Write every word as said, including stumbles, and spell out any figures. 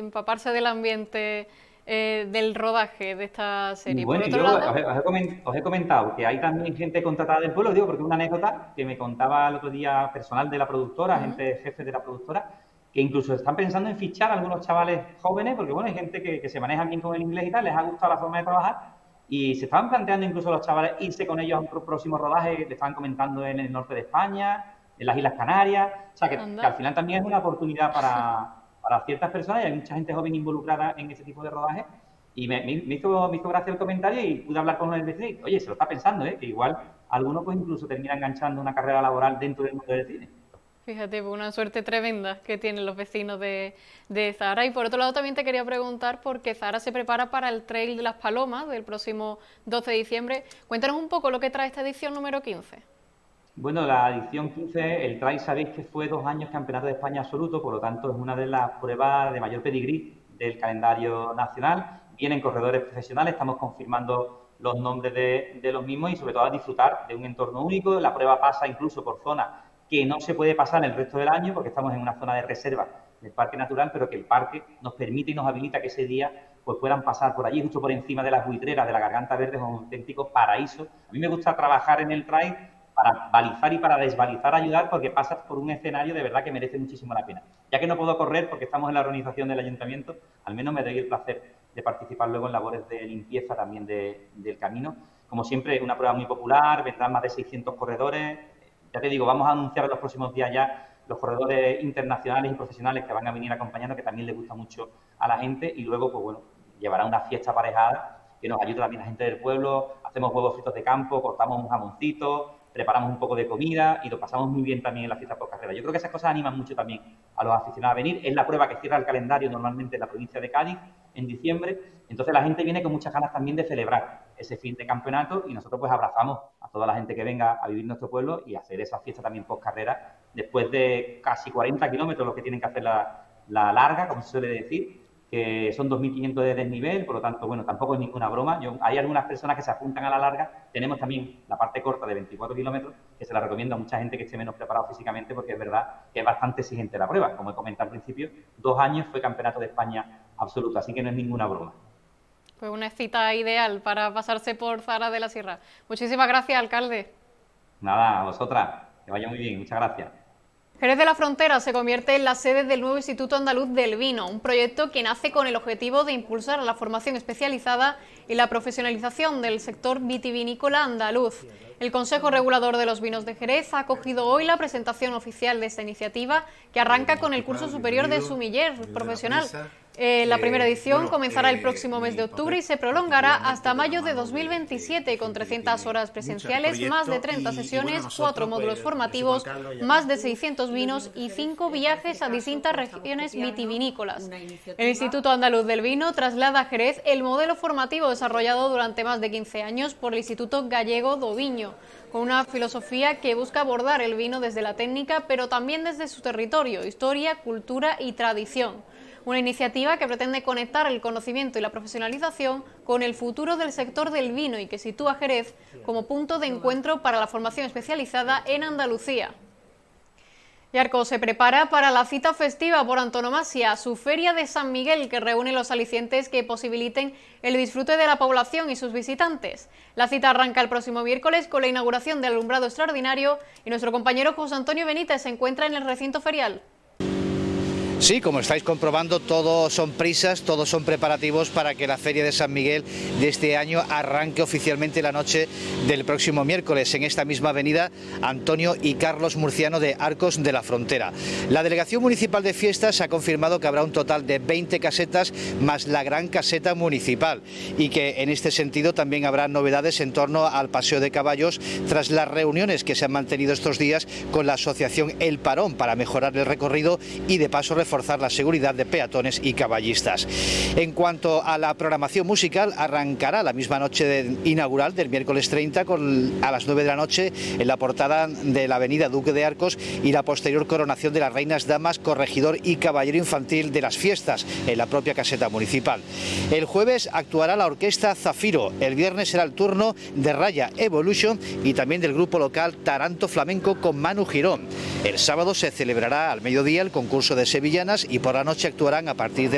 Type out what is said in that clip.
empaparse del ambiente eh, del rodaje de esta serie. Bueno, Por otro yo lado, os he, os he comen- os he comentado que hay también gente contratada del pueblo, digo, porque una anécdota que me contaba el otro día personal de la productora, ujú, gente jefe de la productora, que incluso están pensando en fichar a algunos chavales jóvenes, porque bueno, hay gente que, que se maneja bien con el inglés y tal, les ha gustado la forma de trabajar, y se estaban planteando incluso los chavales irse con ellos a un pro- próximo rodaje, le estaban comentando en el norte de España, en las Islas Canarias, o sea, que, que anda. al final también es una oportunidad para, para ciertas personas, y hay mucha gente joven involucrada en ese tipo de rodajes, y me, me, me hizo, me hizo gracia el comentario y pude hablar con uno del vecino y, oye, se lo está pensando, ¿eh? Que igual alguno pues incluso termina enganchando una carrera laboral dentro del mundo del cine. Fíjate, pues una suerte tremenda que tienen los vecinos de, de Zahara. Y por otro lado también te quería preguntar, porque Zahara se prepara para el Trail de las Palomas del próximo doce de diciembre. Cuéntanos un poco lo que trae esta edición número quince. Bueno, la edición quince, el trail sabéis que fue dos años campeonato de España absoluto, por lo tanto es una de las pruebas de mayor pedigrí del calendario nacional. Vienen corredores profesionales, estamos confirmando los nombres de, de los mismos y sobre todo a disfrutar de un entorno único. La prueba pasa incluso por zonas que no se puede pasar el resto del año porque estamos en una zona de reserva del Parque Natural, pero que el parque nos permite y nos habilita que ese día pues puedan pasar por allí, justo por encima de las buitreras de la Garganta Verde, es un auténtico paraíso. A mí me gusta trabajar en el trail para balizar y para desbalizar, ayudar, porque pasas por un escenario de verdad que merece muchísimo la pena. Ya que no puedo correr porque estamos en la organización del ayuntamiento, al menos me doy el placer de participar luego en labores de limpieza también de, del camino. Como siempre, es una prueba muy popular, vendrán más de seiscientos corredores. Ya te digo, vamos a anunciar en los próximos días ya los corredores internacionales y profesionales que van a venir acompañando, que también les gusta mucho a la gente, y luego, pues bueno, llevará una fiesta aparejada que nos ayuda también a la gente del pueblo, hacemos huevos fritos de campo, cortamos un jamoncito, preparamos un poco de comida y lo pasamos muy bien también en la fiesta por carrera. Yo creo que esas cosas animan mucho también a los aficionados a venir. Es la prueba que cierra el calendario normalmente en la provincia de Cádiz en diciembre. Entonces la gente viene con muchas ganas también de celebrar ese fin de campeonato y nosotros pues abrazamos a toda la gente que venga a vivir nuestro pueblo y hacer esa fiesta también post carrera después de casi cuarenta kilómetros los que tienen que hacer la, la larga, como se suele decir, que son dos mil quinientos de desnivel, por lo tanto, bueno, tampoco es ninguna broma. Yo, hay algunas personas que se apuntan a la larga, tenemos también la parte corta de veinticuatro kilómetros, que se la recomiendo a mucha gente que esté menos preparado físicamente, porque es verdad que es bastante exigente la prueba. Como he comentado al principio, dos años fue campeonato de España absoluto, así que no es ninguna broma. Pues una cita ideal para pasarse por Zahara de la Sierra. Muchísimas gracias, alcalde. Nada, a vosotras, que vaya muy bien, muchas gracias. Jerez de la Frontera se convierte en la sede del nuevo Instituto Andaluz del Vino, un proyecto que nace con el objetivo de impulsar la formación especializada y la profesionalización del sector vitivinícola andaluz. El Consejo Regulador de los Vinos de Jerez ha acogido hoy la presentación oficial de esta iniciativa, que arranca con el curso superior de sumiller profesional. Eh, la primera edición comenzará el próximo mes de octubre y se prolongará hasta mayo de dos mil veintisiete con trescientas horas presenciales, más de treinta sesiones, cuatro módulos formativos, más de seiscientos vinos y cinco viajes a distintas regiones vitivinícolas. El Instituto Andaluz del Vino traslada a Jerez el modelo formativo desarrollado durante más de quince años por el Instituto Gallego do Viño, con una filosofía que busca abordar el vino desde la técnica, pero también desde su territorio, historia, cultura y tradición. Una iniciativa que pretende conectar el conocimiento y la profesionalización con el futuro del sector del vino y que sitúa a Jerez como punto de encuentro para la formación especializada en Andalucía. Y Arcos se prepara para la cita festiva por antonomasia, su Feria de San Miguel, que reúne los alicientes que posibiliten el disfrute de la población y sus visitantes. La cita arranca el próximo miércoles con la inauguración del alumbrado extraordinario y nuestro compañero José Antonio Benítez se encuentra en el recinto ferial. Sí, como estáis comprobando, todos son prisas, todos son preparativos para que la Feria de San Miguel de este año arranque oficialmente la noche del próximo miércoles en esta misma avenida Antonio y Carlos Murciano de Arcos de la Frontera. La Delegación Municipal de Fiestas ha confirmado que habrá un total de veinte casetas más la gran caseta municipal y que en este sentido también habrá novedades en torno al paseo de caballos tras las reuniones que se han mantenido estos días con la asociación El Parón para mejorar el recorrido y de paso reforzar la seguridad de peatones y caballistas. En cuanto a la programación musical, arrancará la misma noche de, inaugural del miércoles treinta con, a las nueve de la noche en la portada de la avenida Duque de Arcos y la posterior coronación de las reinas, damas, corregidor y caballero infantil de las fiestas en la propia caseta municipal. El jueves actuará la orquesta Zafiro, el viernes será el turno de Raya Evolution y también del grupo local Taranto Flamenco con Manu Girón. El sábado se celebrará al mediodía el concurso de Sevilla y por la noche actuarán a partir de